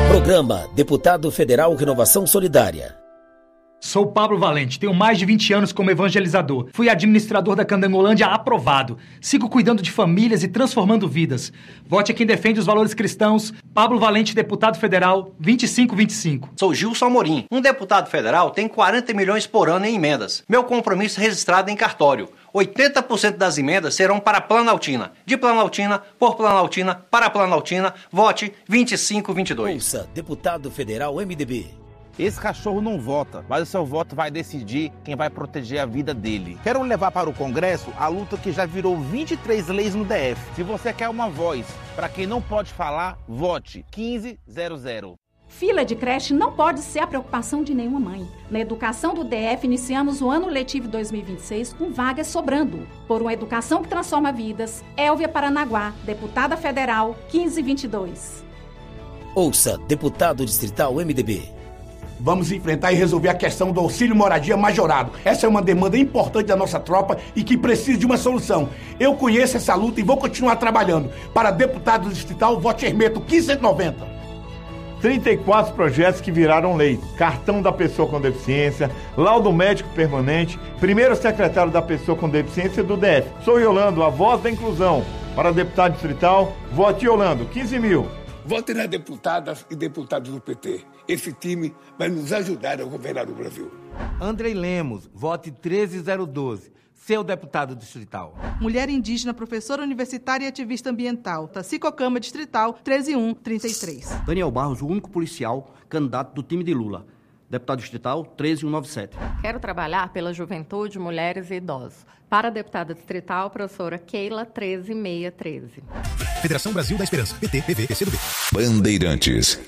Programa Deputado Federal Renovação Solidária. Sou Pablo Valente, tenho mais de 20 anos como evangelizador. Fui administrador da Candangolândia aprovado. Sigo cuidando de famílias e transformando vidas. Vote a quem defende os valores cristãos. Pablo Valente, deputado federal, 2525. Sou Gilson Amorim. Um deputado federal tem 40 milhões por ano em emendas. Meu compromisso registrado em cartório. 80% das emendas serão para Planaltina. De Planaltina, por Planaltina, para Planaltina. Vote 2522. Ouça, deputado federal MDB. Esse cachorro não vota, mas o seu voto vai decidir quem vai proteger a vida dele. Quero levar para o Congresso a luta que já virou 23 leis no DF. Se você quer uma voz para quem não pode falar, vote 1500. Fila de creche não pode ser a preocupação de nenhuma mãe. Na educação do DF, iniciamos o ano letivo 2026 com vagas sobrando. Por uma educação que transforma vidas, Elvia Paranaguá, deputada federal, 1522. Ouça, deputado distrital MDB. Vamos enfrentar e resolver a questão do auxílio moradia majorado. Essa é uma demanda importante da nossa tropa e que precisa de uma solução. Eu conheço essa luta e vou continuar trabalhando. Para deputado distrital, vote Hermeto 1590. 34 projetos que viraram lei. Cartão da pessoa com deficiência, laudo médico permanente, primeiro secretário da pessoa com deficiência do DF. Sou Yolando, a voz da inclusão. Para deputado distrital, vote Yolando, 15.000. Vote nas deputadas e deputados do PT. Esse time vai nos ajudar a governar o Brasil. Andrei Lemos, vote 13012. Seu deputado distrital. Mulher indígena, professora universitária e ativista ambiental. Tacicocama Distrital, 13133. Daniel Barros, o único policial candidato do time de Lula. Deputado distrital, 13197. Quero trabalhar pela juventude, mulheres e idosos. Para a deputada distrital, professora Keila, 13613. Federação Brasil da Esperança. PT, PV, PCdoB. Bandeirantes.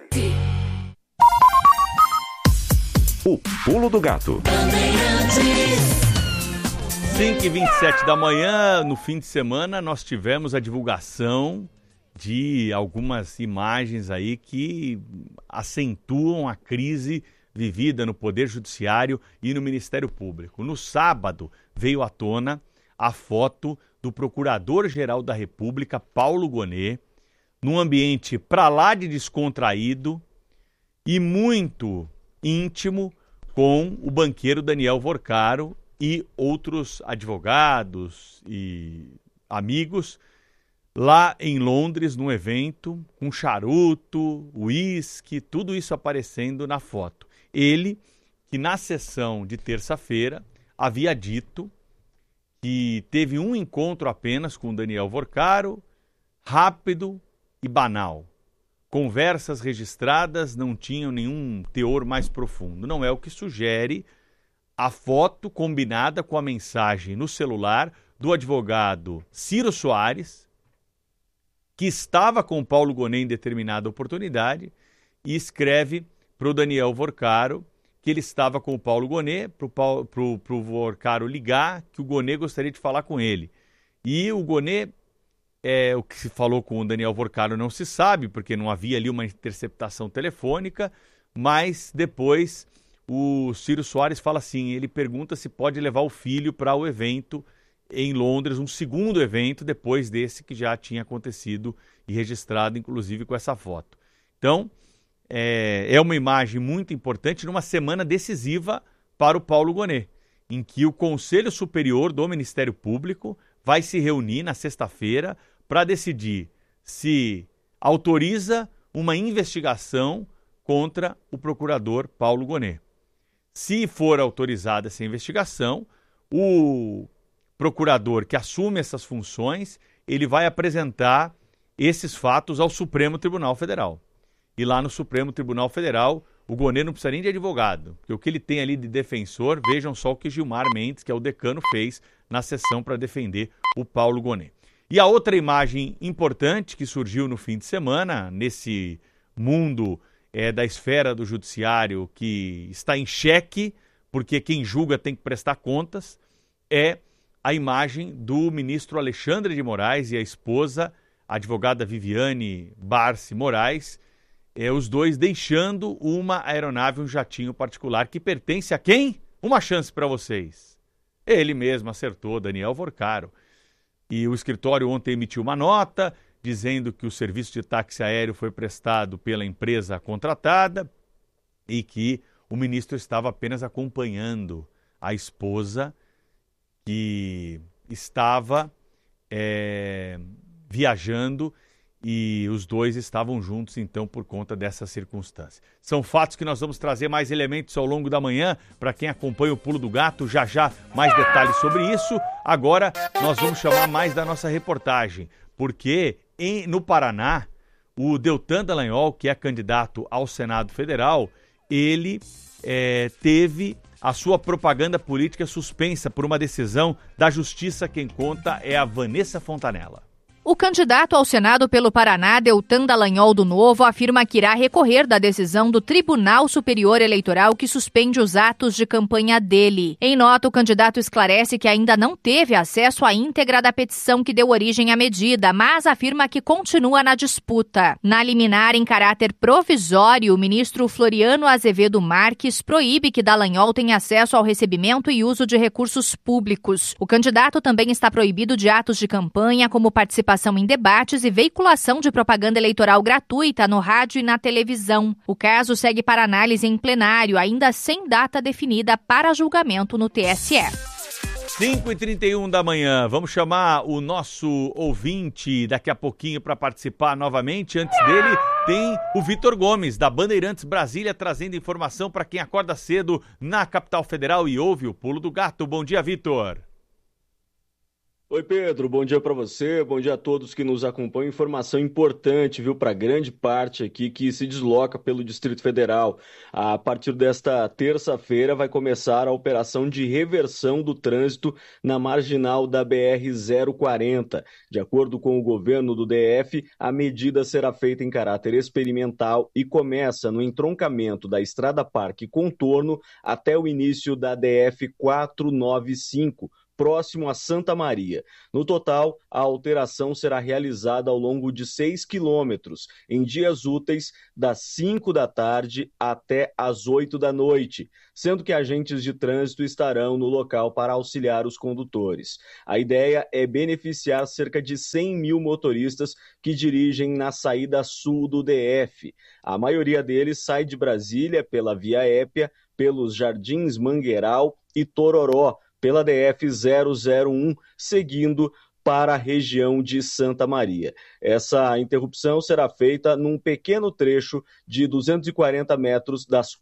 O Pulo do Gato. 5h27 da manhã, no fim de semana, nós tivemos a divulgação de algumas imagens aí que acentuam a crise vivida no Poder Judiciário e no Ministério Público. No sábado, veio à tona a foto do Procurador-Geral da República, Paulo Gonet, num ambiente pra lá de descontraído e muito íntimo com o banqueiro Daniel Vorcaro e outros advogados e amigos lá em Londres, num evento, com charuto, uísque, tudo isso aparecendo na foto. Ele, que na sessão de terça-feira havia dito que teve um encontro apenas com Daniel Vorcaro, rápido e banal. Conversas registradas não tinham nenhum teor mais profundo. Não é o que sugere a foto combinada com a mensagem no celular do advogado Ciro Soares, que estava com Paulo Gonet em determinada oportunidade e escreve para o Daniel Vorcaro que ele estava com o Paulo Gonet, para o Vorcaro ligar, que o Gonet gostaria de falar com ele. E o Gonet, o que se falou com o Daniel Vorcaro não se sabe, porque não havia ali uma interceptação telefônica, mas depois o Ciro Soares fala assim, ele pergunta se pode levar o filho para o evento em Londres, um segundo evento depois desse que já tinha acontecido e registrado, inclusive, com essa foto. Então, é uma imagem muito importante numa semana decisiva para o Paulo Gonet, em que o Conselho Superior do Ministério Público vai se reunir na sexta-feira para decidir se autoriza uma investigação contra o procurador Paulo Gonet. Se for autorizada essa investigação, o procurador que assume essas funções, ele vai apresentar esses fatos ao Supremo Tribunal Federal. E lá no Supremo Tribunal Federal, o Gonet não precisa nem de advogado, porque o que ele tem ali de defensor, vejam só o que Gilmar Mendes, que é o decano, fez na sessão para defender o Paulo Gonet. E a outra imagem importante que surgiu no fim de semana, nesse mundo da esfera do judiciário que está em xeque, porque quem julga tem que prestar contas, é a imagem do ministro Alexandre de Moraes e a esposa, a advogada Viviane Barsi Moraes, os dois deixando uma aeronave, um jatinho particular que pertence a quem? Uma chance para vocês. Ele mesmo acertou, Daniel Vorcaro. E o escritório ontem emitiu uma nota dizendo que o serviço de táxi aéreo foi prestado pela empresa contratada e que o ministro estava apenas acompanhando a esposa que estava viajando e os dois estavam juntos, então, por conta dessa circunstância. São fatos que nós vamos trazer mais elementos ao longo da manhã. Para quem acompanha o Pulo do Gato, já mais detalhes sobre isso. Agora, nós vamos chamar mais da nossa reportagem, porque no Paraná, o Deltan Dallagnol, que é candidato ao Senado Federal, ele teve a sua propaganda política suspensa por uma decisão da Justiça. Quem conta é a Vanessa Fontanella. O candidato ao Senado pelo Paraná, Deltan Dallagnol do Novo, afirma que irá recorrer da decisão do Tribunal Superior Eleitoral que suspende os atos de campanha dele. Em nota, o candidato esclarece que ainda não teve acesso à íntegra da petição que deu origem à medida, mas afirma que continua na disputa. Na liminar em caráter provisório, o ministro Floriano Azevedo Marques proíbe que Dallagnol tenha acesso ao recebimento e uso de recursos públicos. O candidato também está proibido de atos de campanha, como participação em debates e veiculação de propaganda eleitoral gratuita no rádio e na televisão. O caso segue para análise em plenário, ainda sem data definida para julgamento no TSE. 5h31 da manhã, vamos chamar o nosso ouvinte daqui a pouquinho para participar novamente. Antes dele tem o Vitor Gomes, da Bandeirantes Brasília, trazendo informação para quem acorda cedo na capital federal e ouve o Pulo do Gato. Bom dia, Vitor. Oi, Pedro, bom dia para você, bom dia a todos que nos acompanham. Informação importante, viu, para grande parte aqui que se desloca pelo Distrito Federal. A partir desta terça-feira vai começar a operação de reversão do trânsito na marginal da BR-040. De acordo com o governo do DF, a medida será feita em caráter experimental e começa no entroncamento da Estrada Parque Contorno até o início da DF-495, próximo a Santa Maria. No total, a alteração será realizada ao longo de 6 quilômetros, em dias úteis, das 5 da tarde até as 8 da noite, sendo que agentes de trânsito estarão no local para auxiliar os condutores. A ideia é beneficiar cerca de 100 mil motoristas que dirigem na saída sul do DF. A maioria deles sai de Brasília pela Via Épia, pelos Jardins Mangueiral e Tororó, pela DF-001, seguindo para a região de Santa Maria. Essa interrupção será feita num pequeno trecho de 240 metros das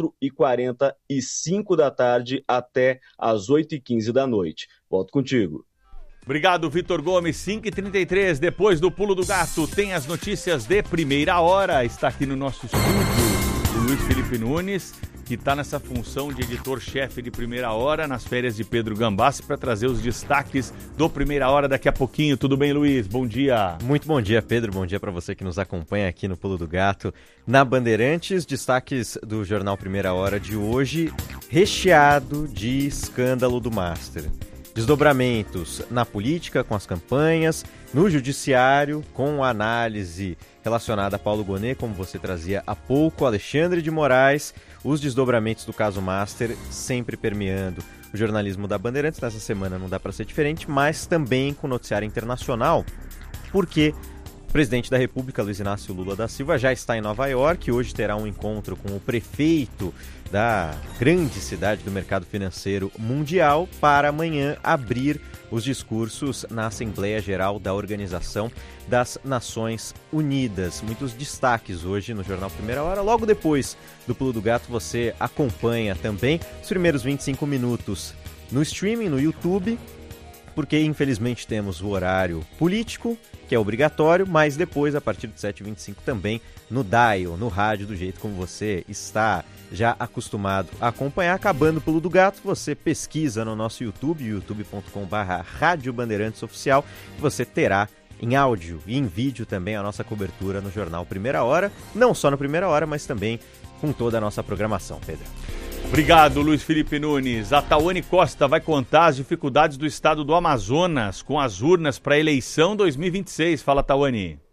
4h45 da tarde até as 8h15 da noite. Volto contigo. Obrigado, Vitor Gomes. 5h33, depois do Pulo do Gato, tem as notícias de primeira hora. Está aqui no nosso estúdio o Luiz Felipe Nunes, que está nessa função de editor-chefe de Primeira Hora, nas férias de Pedro Gambassi, para trazer os destaques do Primeira Hora daqui a pouquinho. Tudo bem, Luiz? Bom dia. Muito bom dia, Pedro. Bom dia para você que nos acompanha aqui no Pulo do Gato. Na Bandeirantes, destaques do Jornal Primeira Hora de hoje, recheado de escândalo do Master. Desdobramentos na política, com as campanhas, no judiciário, com a análise relacionada a Paulo Gonet, como você trazia há pouco, Alexandre de Moraes, os desdobramentos do caso Master sempre permeando o jornalismo da Bandeirantes. Nessa semana não dá para ser diferente, mas também com o noticiário internacional, porque o presidente da República, Luiz Inácio Lula da Silva, já está em Nova York. Hoje terá um encontro com o prefeito da grande cidade do mercado financeiro mundial para amanhã abrir os discursos na Assembleia Geral da Organização das Nações Unidas. Muitos destaques hoje no Jornal Primeira Hora. Logo depois do Pulo do Gato, você acompanha também os primeiros 25 minutos no streaming, no YouTube, porque infelizmente temos o horário político, que é obrigatório, mas depois, a partir de 7h25, também no dial, no rádio, do jeito como você está já acostumado a acompanhar. Acabando o Pulo do Gato, você pesquisa no nosso YouTube, youtube.com/Rádio Bandeirantes Oficial, e você terá em áudio e em vídeo também a nossa cobertura no Jornal Primeira Hora, não só no Primeira Hora, mas também com toda a nossa programação, Pedro. Obrigado, Luiz Felipe Nunes. A Tawane Costa vai contar as dificuldades do estado do Amazonas com as urnas para a eleição 2026. Fala, Tawane.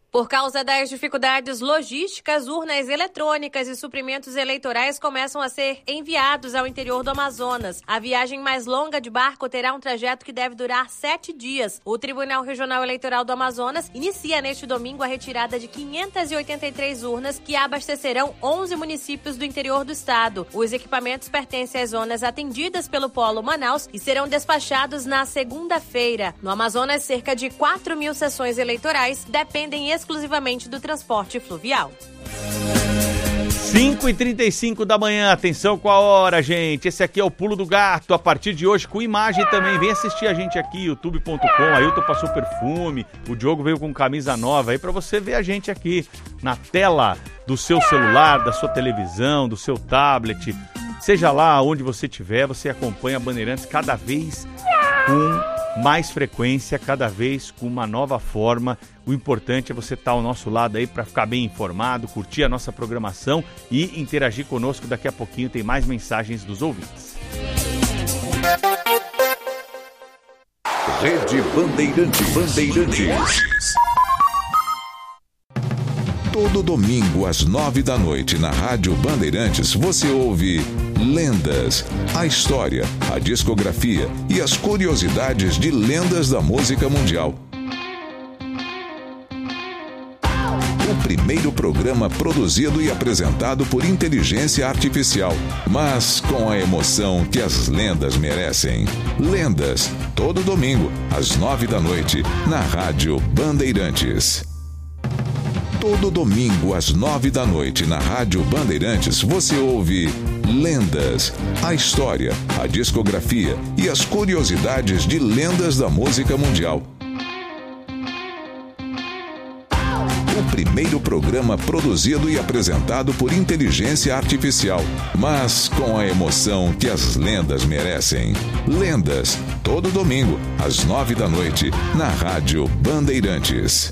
Por causa das dificuldades logísticas, urnas eletrônicas e suprimentos eleitorais começam a ser enviados ao interior do Amazonas. A viagem mais longa de barco terá um trajeto que deve durar 7 dias. O Tribunal Regional Eleitoral do Amazonas inicia neste domingo a retirada de 583 urnas que abastecerão 11 municípios do interior do estado. Os equipamentos pertencem às zonas atendidas pelo Polo Manaus e serão despachados na segunda-feira. No Amazonas, cerca de 4.000 sessões eleitorais dependem exclusivamente do transporte fluvial. 5h35 da manhã, atenção com a hora, gente. Esse aqui é o Pulo do Gato, a partir de hoje com imagem também. Vem assistir a gente aqui, youtube.com. Ailton passou perfume, o Diogo veio com camisa nova aí pra você ver a gente aqui na tela do seu celular, da sua televisão, do seu tablet. Seja lá onde você estiver, você acompanha a Bandeirantes cada vez com mais frequência, cada vez com uma nova forma. O importante é você estar ao nosso lado aí para ficar bem informado, curtir a nossa programação e interagir conosco. Daqui a pouquinho tem mais mensagens dos ouvintes. Rede Bandeirantes. Todo domingo às 9 da noite na Rádio Bandeirantes você ouve Lendas, a história, a discografia e as curiosidades de lendas da música mundial. O primeiro programa produzido e apresentado por inteligência artificial, mas com a emoção que as lendas merecem. Lendas, todo domingo às 9 da noite na Rádio Bandeirantes. Todo domingo às 9 da noite na Rádio Bandeirantes você ouve Lendas, a história, a discografia e as curiosidades de lendas da música mundial. O primeiro programa produzido e apresentado por inteligência artificial, mas com a emoção que as lendas merecem. Lendas, todo domingo às 9 da noite na Rádio Bandeirantes.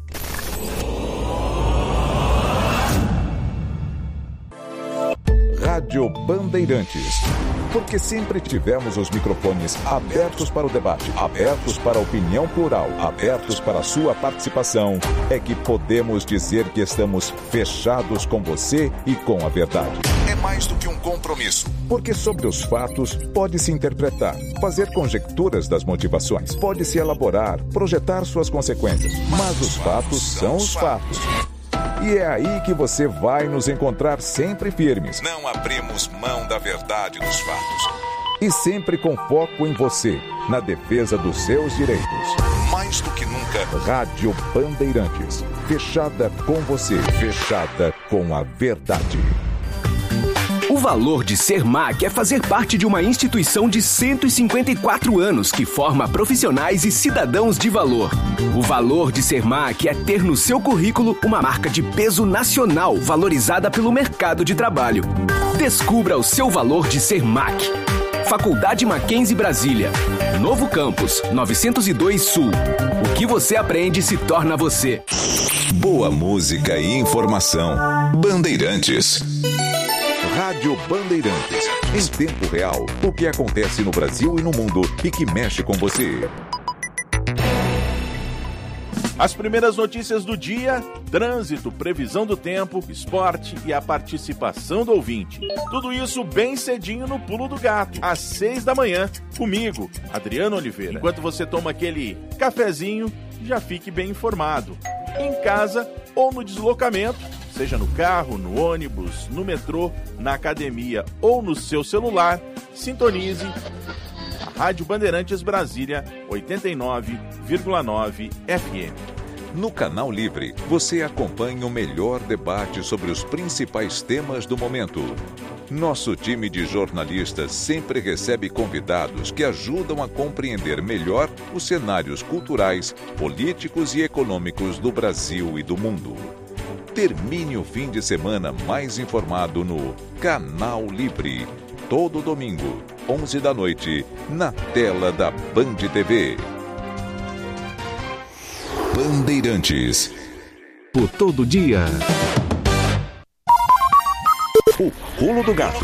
Rádio Bandeirantes. Porque sempre tivemos os microfones abertos para o debate, abertos para a opinião plural, abertos para a sua participação, é que podemos dizer que estamos fechados com você e com a verdade. É mais do que um compromisso. Porque sobre os fatos pode-se interpretar, fazer conjecturas das motivações, pode-se elaborar, projetar suas consequências. Mas os fatos são os fatos. E é aí que você vai nos encontrar sempre firmes. Não abrimos mão da verdade dos fatos. E sempre com foco em você, na defesa dos seus direitos. Mais do que nunca, Rádio Bandeirantes. Fechada com você, fechada com a verdade. O valor de ser MAC é fazer parte de uma instituição de 154 anos que forma profissionais e cidadãos de valor. O valor de ser MAC é ter no seu currículo uma marca de peso nacional valorizada pelo mercado de trabalho. Descubra o seu valor de ser MAC. Faculdade Mackenzie Brasília. Novo Campus, 902 Sul. O que você aprende se torna você. Boa música e informação. Bandeirantes. Rádio Bandeirantes. Em tempo real, o que acontece no Brasil e no mundo e que mexe com você. As primeiras notícias do dia, trânsito, previsão do tempo, esporte e a participação do ouvinte. Tudo isso bem cedinho no Pulo do Gato, às 6 da manhã, comigo, Adriano Oliveira. Enquanto você toma aquele cafezinho, já fique bem informado. Em casa ou no deslocamento, seja no carro, no ônibus, no metrô, na academia ou no seu celular, sintonize a Rádio Bandeirantes Brasília 89,9 FM. No Canal Livre, você acompanha o melhor debate sobre os principais temas do momento. Nosso time de jornalistas sempre recebe convidados que ajudam a compreender melhor os cenários culturais, políticos e econômicos do Brasil e do mundo. Termine o fim de semana mais informado no Canal Livre. Todo domingo, 11 da noite, na tela da Band TV. Bandeirantes. Por todo dia. O Pulo do Gato.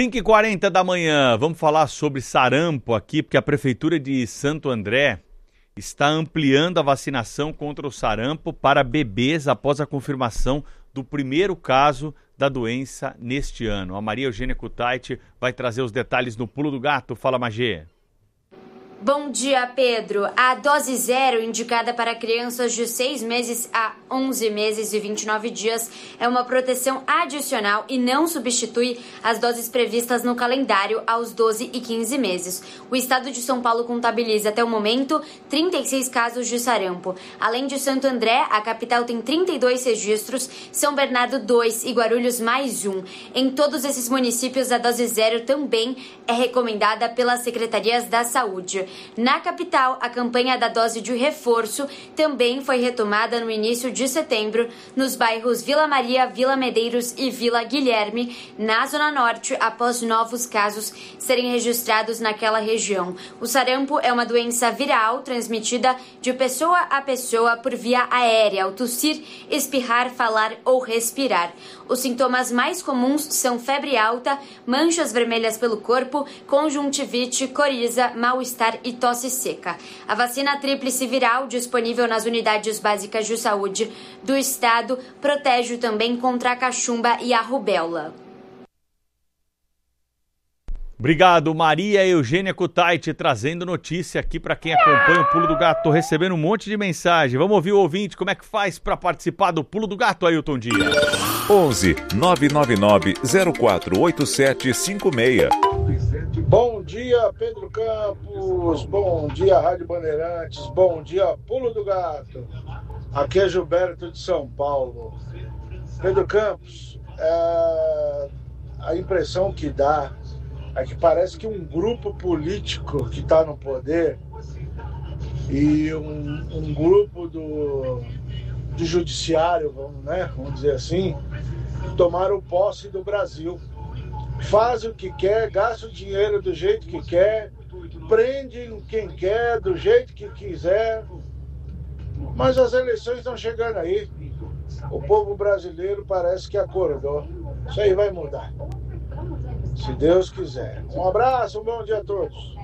5h40 da manhã, vamos falar sobre sarampo aqui, porque a Prefeitura de Santo André está ampliando a vacinação contra o sarampo para bebês após a confirmação do primeiro caso da doença neste ano. A Maria Eugênia Kutaiti vai trazer os detalhes no Pulo do Gato. Fala, Magê. Bom dia, Pedro. A dose zero, indicada para crianças de 6 meses a 11 meses e 29 dias, é uma proteção adicional e não substitui as doses previstas no calendário aos 12 e 15 meses. O estado de São Paulo contabiliza, até o momento, 36 casos de sarampo. Além de Santo André, a capital tem 32 registros, São Bernardo 2 e Guarulhos mais 1. Em todos esses municípios, a dose zero também é recomendada pelas secretarias da saúde. Na capital, a campanha da dose de reforço também foi retomada no início de setembro nos bairros Vila Maria, Vila Medeiros e Vila Guilherme, na Zona Norte, após novos casos serem registrados naquela região. O sarampo é uma doença viral transmitida de pessoa a pessoa por via aérea, ao tossir, espirrar, falar ou respirar. Os sintomas mais comuns são febre alta, manchas vermelhas pelo corpo, conjuntivite, coriza, mal-estar e tosse seca. A vacina tríplice viral, disponível nas unidades básicas de saúde do estado, protege também contra a cachumba e a rubéola. Obrigado, Maria Eugênia Kutaiti, trazendo notícia aqui para quem acompanha o Pulo do Gato. Tô recebendo um monte de mensagem. Vamos ouvir o ouvinte, como é que faz para participar do Pulo do Gato, Ailton Dias? 11 999 048756. Bom dia, Pedro Campos. Bom dia, Rádio Bandeirantes. Bom dia, Pulo do Gato. Aqui é Gilberto de São Paulo. Pedro Campos, a impressão que dá é que parece que um grupo político que está no poder e um grupo do judiciário, vamos dizer assim, tomaram posse do Brasil. Faz o que quer, gasta o dinheiro do jeito que quer, prende quem quer, do jeito que quiser. Mas as eleições estão chegando aí. O povo brasileiro parece que acordou. Isso aí vai mudar, se Deus quiser. Um abraço, um bom dia a todos.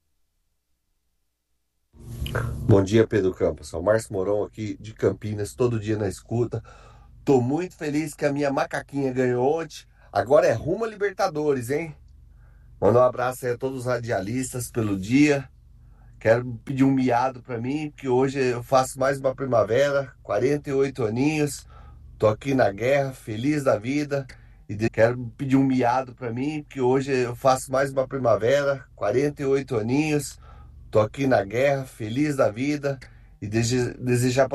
Bom dia, Pedro Campos. Sou o Márcio Moron aqui de Campinas, todo dia na escuta. Tô muito feliz que a minha macaquinha ganhou ontem. Agora é rumo a Libertadores, hein? Manda um abraço aí a todos os radialistas pelo dia. Quero pedir um miado pra mim, porque hoje eu faço mais uma primavera, 48 aninhos. Tô aqui na guerra, feliz da vida. E quero pedir um miado pra mim, porque hoje eu faço mais uma primavera, 48 aninhos. Tô aqui na guerra, feliz da vida. E desejar